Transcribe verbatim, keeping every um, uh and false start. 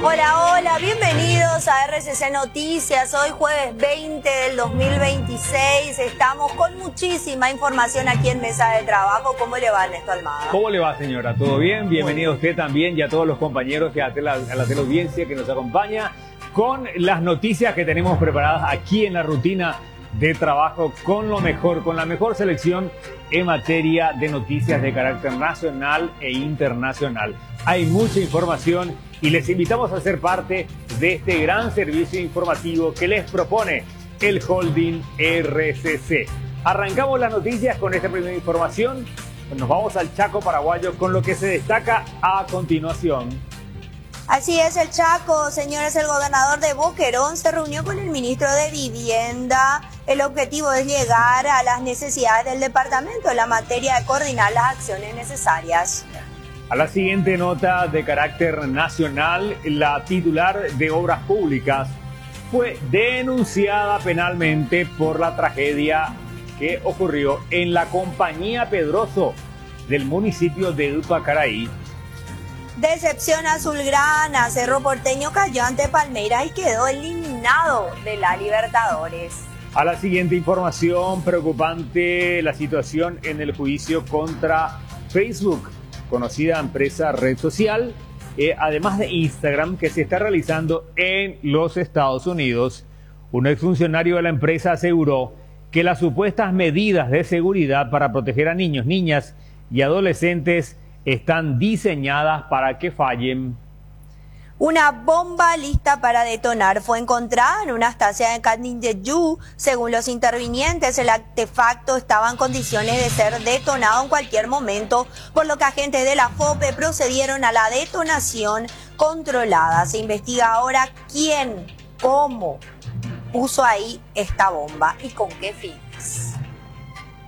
Hola, hola, bienvenidos a R C C Noticias. Hoy jueves veinte del dos mil veintiséis. Estamos con muchísima información aquí en Mesa de Trabajo. ¿Cómo le va, Ernesto Almada? ¿Cómo le va, señora? ¿Todo bien? Bienvenido a usted también y a todos los compañeros y a la, a la teleaudiencia que nos acompaña con las noticias que tenemos preparadas aquí en la rutina de trabajo con lo mejor, con la mejor selección en materia de noticias de carácter nacional e internacional. Hay mucha información y les invitamos a ser parte de este gran servicio informativo que les propone el Holding R C C. Arrancamos las noticias con esta primera información. Nos vamos al Chaco paraguayo con lo que se destaca a continuación. Así es, el Chaco, señores, el gobernador de Boquerón se reunió con el ministro de Vivienda. El objetivo es llegar a las necesidades del departamento en la materia de coordinar las acciones necesarias. A la siguiente nota de carácter nacional, la titular de Obras Públicas fue denunciada penalmente por la tragedia que ocurrió en la compañía Pedroso del municipio de Upacaraí. Decepción azulgrana, Cerro Porteño cayó ante Palmeiras y quedó eliminado de la Libertadores. A la siguiente información, preocupante la situación en el juicio contra Facebook, conocida empresa red social, eh, además de Instagram, que se está realizando en los Estados Unidos. Un exfuncionario de la empresa aseguró que las supuestas medidas de seguridad para proteger a niños, niñas y adolescentes están diseñadas para que fallen. Una bomba lista para detonar fue encontrada en una estancia de Canindeyú. Según los intervinientes, el artefacto estaba en condiciones de ser detonado en cualquier momento, por lo que agentes de la FOPE procedieron a la detonación controlada. Se investiga ahora quién, cómo puso ahí esta bomba y con qué fines.